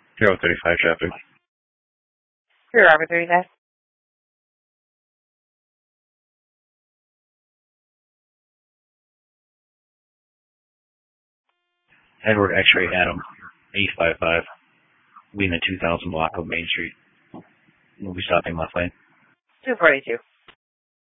035 traffic. Your arbitrary test. Edward X-Ray Adam, 855. We in the 2000 block of Main Street. We'll be stopping left lane. 242.